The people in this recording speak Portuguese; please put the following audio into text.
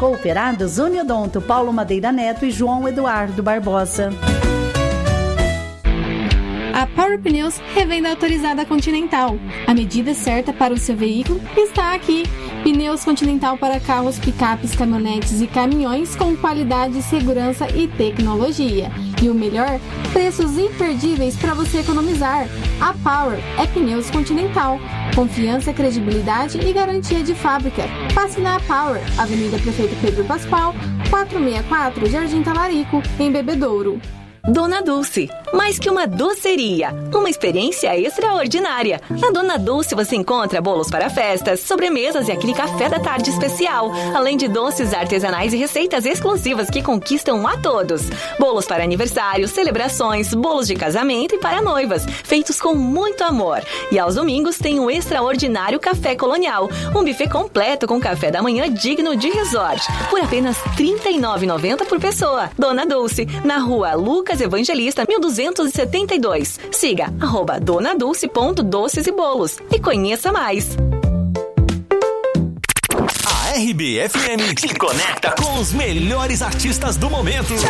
Cooperados Uniodonto, Paulo Madeira Neto e João Eduardo Barbosa. A Power Pneus, revenda autorizada Continental. A medida certa para o seu veículo está aqui. Pneus Continental para carros, picapes, caminhonetes e caminhões com qualidade, segurança e tecnologia. E o melhor, preços imperdíveis para você economizar. A Power é Pneus Continental. Confiança, credibilidade e garantia de fábrica. Passe na Power, Avenida Prefeito Pedro Pascoal, 464, Jardim Talarico, em Bebedouro. Dona Dulce, mais que uma doceria, uma experiência extraordinária. Na Dona Dulce você encontra bolos para festas, sobremesas e aquele café da tarde especial, além de doces artesanais e receitas exclusivas que conquistam a todos. Bolos para aniversários, celebrações, bolos de casamento e para noivas, feitos com muito amor. E aos domingos tem um extraordinário café colonial, um buffet completo com café da manhã digno de resort, por apenas R$ 39,90 por pessoa. Dona Dulce, na rua Lucas Evangelista, 1272. Siga @donadulce.doces e bolos e conheça mais. A RBFM te conecta com os melhores artistas do momento.